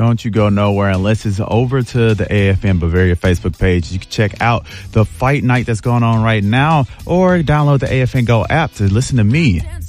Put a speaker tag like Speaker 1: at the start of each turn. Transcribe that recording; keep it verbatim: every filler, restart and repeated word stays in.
Speaker 1: Don't you go nowhere unless it's over to the A F N Bavaria Facebook page. You can check out the fight night that's going on right now or download the A F N Go app to listen to me